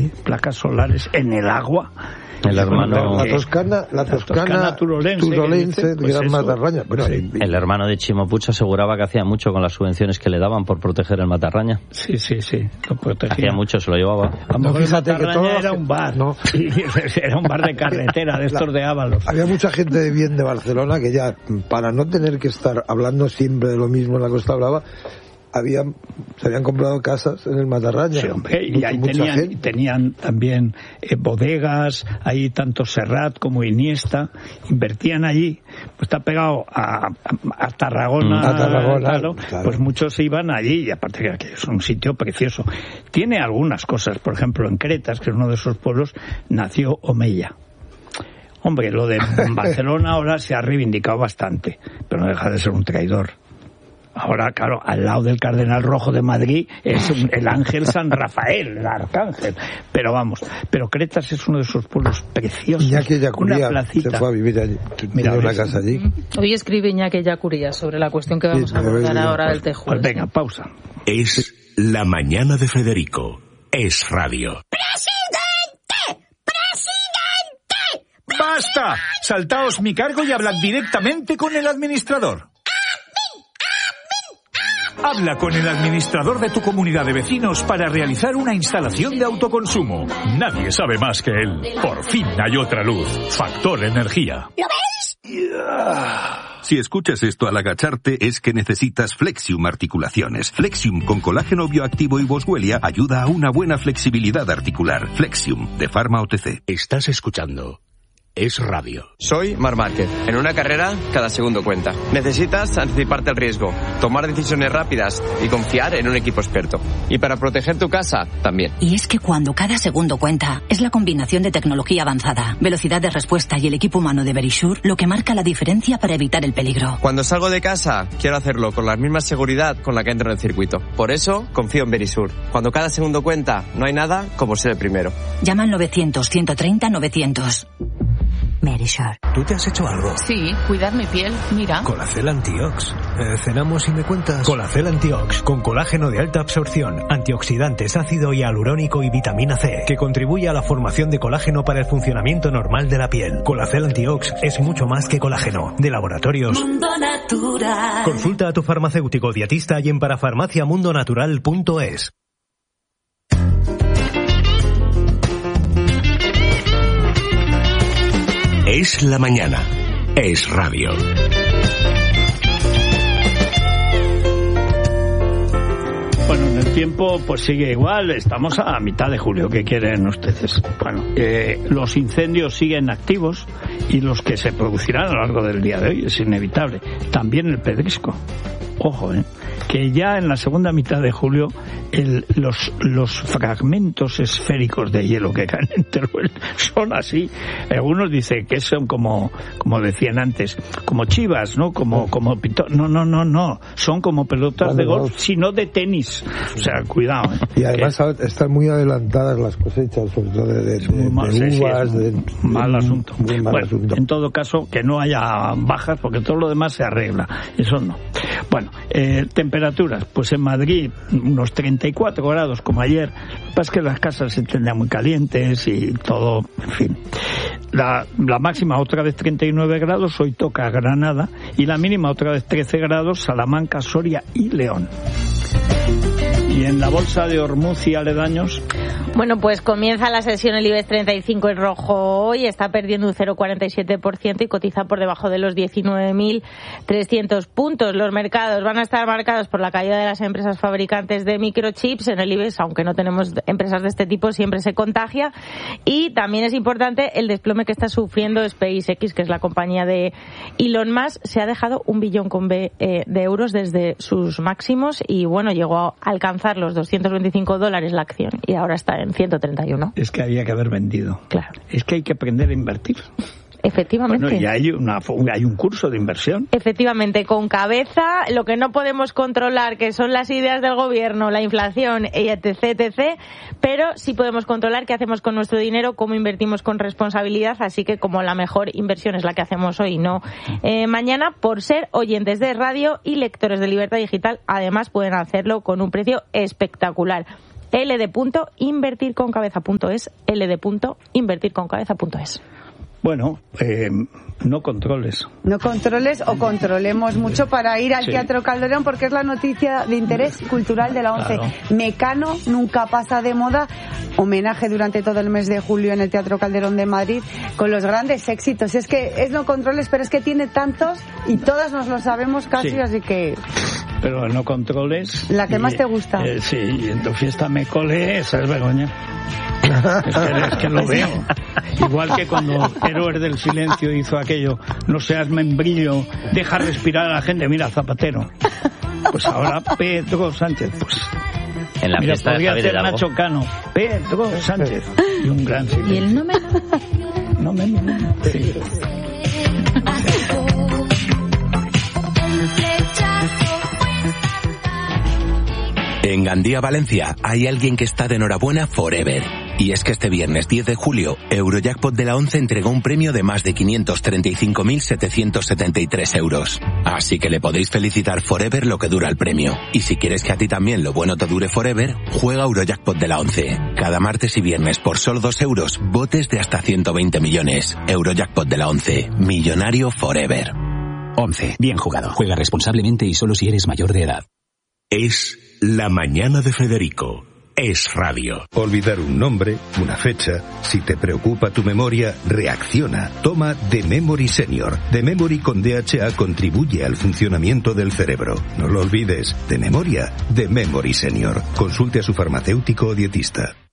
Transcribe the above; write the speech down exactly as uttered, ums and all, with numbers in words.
sí, placas solares en el agua. El hermano... La Toscana, la Toscana, la Toscana turolense, turolense que dice, pues gran matarraña. Bueno, sí. El hermano de Chimo Puig aseguraba que hacía mucho con las subvenciones que le daban por proteger el matarraña. Sí, sí, sí, lo protegía. Hacía mucho, se lo llevaba. A lo mejor no, fíjate que todo era un bar, ¿no? Sí, era un bar de carretera, de estos de Ábalos. Había mucha gente de bien de Barcelona que ya, para no tener que estar hablando siempre de lo mismo en la Costa Brava, habían se habían comprado casas en el Matarraña. Sí, hombre, y ahí tenían, tenían también eh, bodegas, ahí tanto Serrat como Iniesta, invertían allí, pues está pegado a, a, a Tarragona, a Tarragona claro, claro. Pues muchos iban allí, y aparte que es un sitio precioso. Tiene algunas cosas, por ejemplo, en Cretas, que es uno de esos pueblos, nació Omeya. Hombre, lo de Barcelona ahora se ha reivindicado bastante, pero no deja de ser un traidor. Ahora, claro, al lado del Cardenal Rojo de Madrid es el ángel San Rafael, el arcángel. Pero vamos, pero Cretas es uno de esos pueblos preciosos. Iñaki Ellacuría una placita. Se fue a vivir allí, Mira, tiene una casa allí. Hoy escribe Iñaki Ellacuría sobre la cuestión que vamos sí, a abordar ahora pues, el Tejuez. Pues venga, pausa. Es La Mañana de Federico. Es radio. ¡Presidente! ¡Presidente! ¡Basta! Saltaos mi cargo y hablad directamente con el administrador. Habla con el administrador de tu comunidad de vecinos para realizar una instalación de autoconsumo. Nadie sabe más que él. Por fin hay otra luz. Factor Energía. ¿Lo veis? Yeah. Si escuchas esto al agacharte es que necesitas Flexium Articulaciones. Flexium con colágeno bioactivo y boswellia ayuda a una buena flexibilidad articular. Flexium de Pharma O T C. Estás escuchando Es Radio. Soy Marc Márquez. En una carrera, cada segundo cuenta. Necesitas anticiparte al riesgo, tomar decisiones rápidas y confiar en un equipo experto. Y para proteger tu casa, también. Y es que cuando cada segundo cuenta, es la combinación de tecnología avanzada, velocidad de respuesta y el equipo humano de Verisure lo que marca la diferencia para evitar el peligro. Cuando salgo de casa, quiero hacerlo con la misma seguridad con la que entro en el circuito. Por eso, confío en Verisure. Cuando cada segundo cuenta, no hay nada como ser el primero. Llama al novecientos, ciento treinta, novecientos. Verisure. ¿Tú te has hecho algo? Sí, cuidar mi piel, mira. Colacel Antiox. Eh, ¿Cenamos y me cuentas? Colacel Antiox, con colágeno de alta absorción, antioxidantes, ácido hialurónico y vitamina C, que contribuye a la formación de colágeno para el funcionamiento normal de la piel. Colacel Antiox es mucho más que colágeno. De Laboratorios Mundo Natural. Consulta a tu farmacéutico dietista y en parafarmacia mundo natural punto es. Es la mañana. Es radio. Bueno, en el tiempo pues sigue igual, estamos a mitad de julio, ¿qué quieren ustedes? Bueno, eh, los incendios siguen activos y los que se producirán a lo largo del día de hoy, es inevitable. También el pedrisco. Ojo, ¿eh? Que ya en la segunda mitad de julio el, los, los fragmentos esféricos de hielo que caen en Teruel son así. Algunos dicen que son como, como decían antes, como chivas, ¿no? Como, como pito... No, no, no, no. Son como pelotas de golf, sino de tenis. O sea, cuidado, ¿eh? Y además que... están muy adelantadas las cosechas, sobre todo de, de, de, mal, de sí, uvas. sí, de, mal asunto. Muy mal bueno, asunto. En todo caso, que no haya bajas, porque todo lo demás se arregla. Eso no. Bueno, eh, temperaturas, pues en Madrid unos treinta y cuatro grados como ayer. Lo que pasa es que las casas se tendrían muy calientes y todo, en fin. La, la máxima otra vez treinta y nueve grados, hoy toca Granada, y la mínima otra vez trece grados, Salamanca, Soria y León. Y en la bolsa de Ormuz y aledaños... Bueno, pues comienza la sesión el IBEX treinta y cinco en rojo hoy, está perdiendo un cero coma cuarenta y siete por ciento y cotiza por debajo de los diecinueve mil trescientos puntos. Los mercados van a estar marcados por la caída de las empresas fabricantes de microchips. En el IBEX, aunque no tenemos empresas de este tipo, siempre se contagia. Y también es importante el desplome que está sufriendo SpaceX, que es la compañía de Elon Musk. Se ha dejado un billón con B eh, de euros desde sus máximos y, bueno, llegó a alcanzar los doscientos veinticinco dólares la acción y ahora está en ciento treinta y uno. Es que había que haber vendido. Claro. Es que hay que aprender a invertir. Efectivamente. Bueno, y hay, una, hay un curso de inversión. Efectivamente, con cabeza, lo que no podemos controlar, que son las ideas del gobierno, la inflación, etc, etcétera, pero sí podemos controlar qué hacemos con nuestro dinero, cómo invertimos con responsabilidad, así que como la mejor inversión es la que hacemos hoy, no eh, mañana, por ser oyentes de radio y lectores de Libertad Digital, además pueden hacerlo con un precio espectacular. ld.invertirconcabeza.es, ld.invertirconcabeza.es. Bueno, eh, no controles. No controles o controlemos mucho para ir al Sí. Teatro Calderón, porque es la noticia de interés cultural de la ONCE. Claro. Mecano nunca pasa de moda. Homenaje durante todo el mes de julio en el Teatro Calderón de Madrid con los grandes éxitos. Es que es no controles, pero es que tiene tantos y todas nos lo sabemos casi, Sí. así que... Pero no controles. La que y, más te gusta. Eh, sí, y en tu fiesta me cole, esa es Begoña. Es que, es que lo veo. Igual que cuando Héroes del Silencio hizo aquello, no seas membrillo, deja respirar a la gente, mira, Zapatero. Pues ahora Pedro Sánchez, pues... En la mira, fiesta de podría Javier ser Hidalgo. Nacho Cano, Pedro Sánchez. Y un gran silencio. ¿Y el no me No me... No, me- sí. En Gandía, Valencia, hay alguien que está de enhorabuena forever. Y es que este viernes diez de julio, Eurojackpot de la ONCE entregó un premio de más de quinientos treinta y cinco mil setecientos setenta y tres euros. Así que le podéis felicitar forever lo que dura el premio. Y si quieres que a ti también lo bueno te dure forever, juega Eurojackpot de la ONCE. Cada martes y viernes por solo dos euros, botes de hasta ciento veinte millones. Eurojackpot de la ONCE. Millonario forever. once. Bien jugado. Juega responsablemente y solo si eres mayor de edad. Es La Mañana de Federico. Es radio. Olvidar un nombre, una fecha. Si te preocupa tu memoria, reacciona. Toma The Memory Senior. The Memory con D H A contribuye al funcionamiento del cerebro. No lo olvides. De memoria, The Memory Senior. Consulte a su farmacéutico o dietista.